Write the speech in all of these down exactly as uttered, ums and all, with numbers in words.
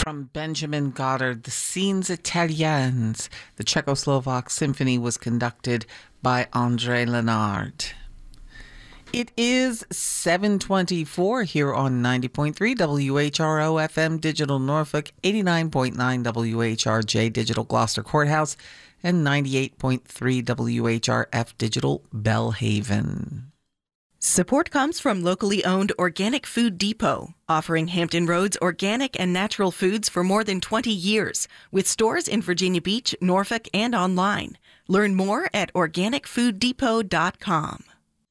From Benjamin Goddard, the Scenes Italiennes, the Czechoslovak symphony was conducted by André Lénard. It is seven twenty-four here on ninety point three W H R O F M Digital Norfolk, eighty-nine point nine W H R J Digital Gloucester Courthouse, and ninety-eight point three W H R F Digital Bellhaven. Support comes from locally owned Organic Food Depot, offering Hampton Roads organic and natural foods for more than twenty years, with stores in Virginia Beach, Norfolk, and online. Learn more at organic food depot dot com.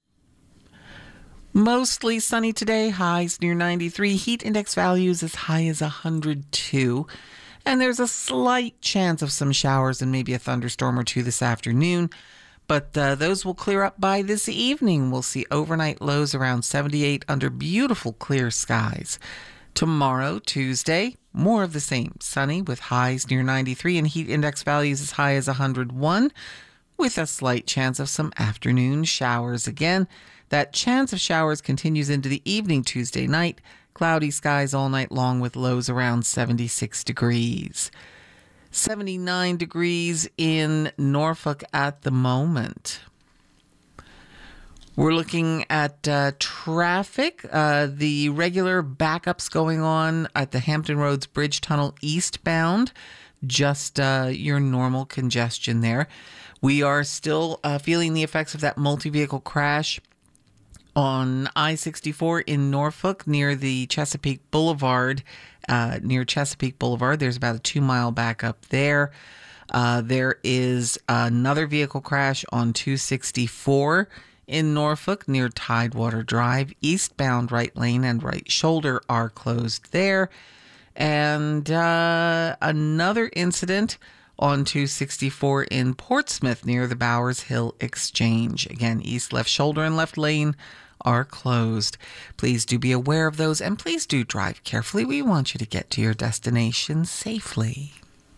Mostly sunny today, highs near ninety-three, heat index values as high as one hundred two. And there's a slight chance of some showers and maybe a thunderstorm or two this afternoon. But uh, those will clear up by this evening. We'll see overnight lows around seventy-eight under beautiful clear skies. Tomorrow, Tuesday, more of the same. Sunny with highs near ninety-three and heat index values as high as one hundred one, with a slight chance of some afternoon showers again. That chance of showers continues into the evening Tuesday night. Cloudy skies all night long with lows around seventy-six degrees. seventy-nine degrees in Norfolk at the moment. We're looking at uh, traffic. Uh, the regular backups going on at the Hampton Roads Bridge Tunnel eastbound. Just uh, your normal congestion there. We are still uh, feeling the effects of that multi-vehicle crash on I sixty-four in Norfolk near the Chesapeake Boulevard. Uh, near Chesapeake Boulevard, there's about a two-mile backup there. Uh, there is another vehicle crash on two sixty-four in Norfolk near Tidewater Drive. Eastbound right lane and right shoulder are closed there. And uh, another incident on two sixty-four in Portsmouth near the Bowers Hill Exchange. Again, east left shoulder and left lane are closed. Please do be aware of those, and please do drive carefully. We want you to get to your destination safely.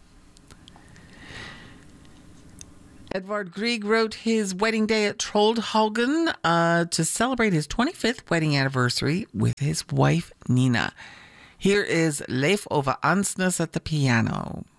Edvard Grieg wrote his wedding day at Troldhagen uh, to celebrate his twenty-fifth wedding anniversary with his wife, Nina. Here is Leif Ove Ansnes at the piano.